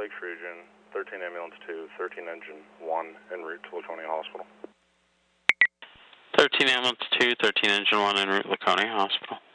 Lakes region, 13 ambulance 2, 13 engine 1, en route to Laconia Hospital. 13 ambulance 2, 13 engine 1, en route Laconia Hospital.